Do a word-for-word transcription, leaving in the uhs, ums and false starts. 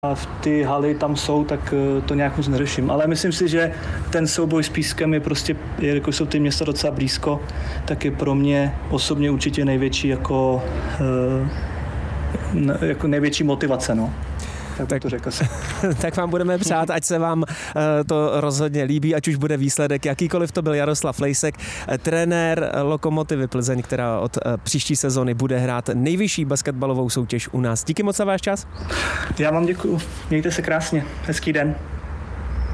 a v ty haly tam jsou, tak to nějak moc neřeším. Ale myslím si, že ten souboj s Pískem je prostě, jako jsou ty města docela blízko, tak je pro mě osobně určitě největší jako, jako největší motivace, no. Tak, tak to řekl jsem. Tak vám budeme přát, ať se vám to rozhodně líbí, ať už bude výsledek jakýkoliv. To byl Jaroslav Lejsek, trenér Lokomotivy Plzeň, která od příští sezony bude hrát nejvyšší basketbalovou soutěž u nás. Díky moc za váš čas. Já vám děkuju. Mějte se krásně. Hezký den.